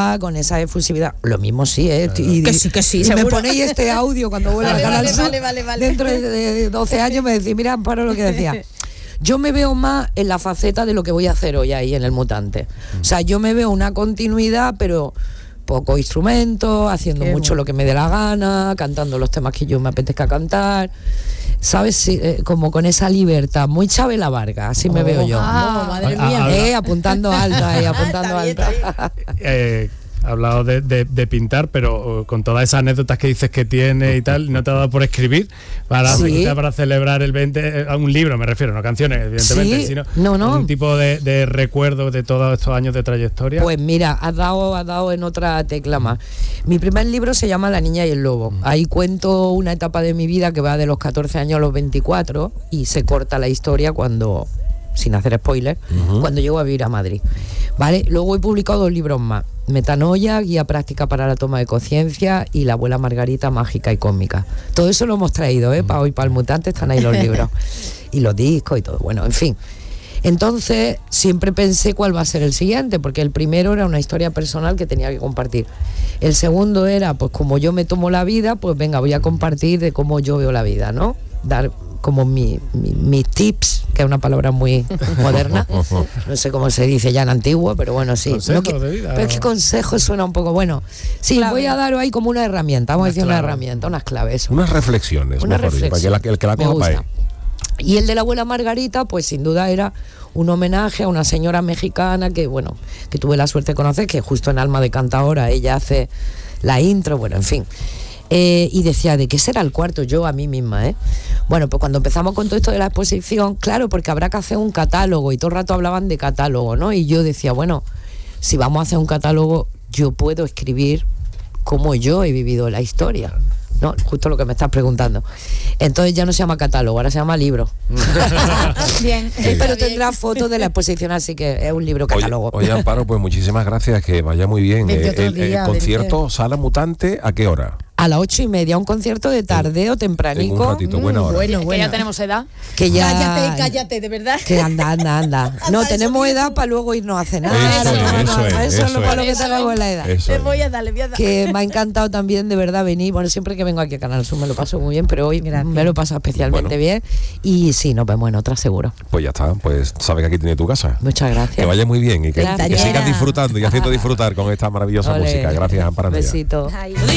naturalidad, con esa efusividad. Lo mismo sí, y que sí, y me seguro. ponéis este audio cuando vuelva al Canal Sur. Vale. Dentro de 12 años me decís, mira, Amparo, lo que decía. Yo me veo más en la faceta de lo que voy a hacer hoy ahí en El Mutante. O sea, yo me veo una continuidad, pero poco instrumento, haciendo mucho lo que me dé la gana, cantando los temas que yo me apetezca cantar, ¿sabes? Sí, como con esa libertad, muy Chabela Vargas, así me veo yo. Madre mía. Apuntando alto ahí, apuntando alto. Ha hablado de pintar, pero con todas esas anécdotas que dices que tiene y tal, ¿no te ha dado por escribir? Para celebrar el 20, a un libro me refiero, no canciones, evidentemente, sino un tipo de recuerdo de todos estos años de trayectoria. Pues mira, has dado en otra tecla más. Mi primer libro se llama La niña y el lobo. Ahí cuento una etapa de mi vida que va de los 14 años a los 24 y se corta la historia cuando, sin hacer spoiler, cuando llego a vivir a Madrid. ¿Vale? Luego he publicado 2 libros más. Metanoia, guía práctica para la toma de conciencia, y La abuela Margarita, mágica y cómica. Todo eso lo hemos traído, para hoy, para El Mutante, están ahí los libros. Y los discos y todo. Bueno, en fin. Entonces, siempre pensé cuál va a ser el siguiente, porque el primero era una historia personal que tenía que compartir. El segundo era, pues como yo me tomo la vida, pues venga, voy a compartir de cómo yo veo la vida, ¿no? Dar como mis tips, que es una palabra muy moderna, no sé cómo se dice ya en antiguo, pero bueno, sí. Consejos de vida. Pero es que consejo suena un poco bueno. Sí, clave. Voy a daros ahí como una herramienta, vamos a decir una herramienta, unas claves. Unas reflexiones, para que el que la coja para él. Y el de la abuela Margarita, pues sin duda era un homenaje a una señora mexicana que, bueno, que tuve la suerte de conocer, que justo en Alma de Cantadora ella hace la intro, bueno, en fin. Y decía, ¿de qué será el cuarto? Yo a mí misma, Bueno, pues cuando empezamos con todo esto de la exposición, claro, porque habrá que hacer un catálogo, y todo el rato hablaban de catálogo, ¿no? Y yo decía, bueno, si vamos a hacer un catálogo, yo puedo escribir cómo yo he vivido la historia, ¿no? Justo lo que me estás preguntando. Entonces ya no se llama catálogo, ahora se llama libro. Bien. Pero tendrá fotos de la exposición, así que es un libro catálogo. Oye, Amparo, pues muchísimas gracias, que vaya muy bien. El concierto, Sala Mutante, ¿a qué hora? A las 8:30, un concierto de tardeo tempranico. En un ratito, buena hora. Bueno. Que ya tenemos edad. Que ya, Cállate, de verdad. Que anda. No, tenemos edad para luego irnos a cenar. Eso es lo malo que tenemos en la edad. Le voy a dar. Que me ha encantado también, de verdad, venir. Bueno, siempre que vengo aquí a Canal Sur me lo paso muy bien, pero hoy me lo paso especialmente bien. Y sí, nos vemos en otra, seguro. Pues ya está, pues sabes que aquí tiene tu casa. Muchas gracias. Que vaya muy bien y que sigas disfrutando y haciendo disfrutar con esta maravillosa música. Gracias, Amparo. Besito.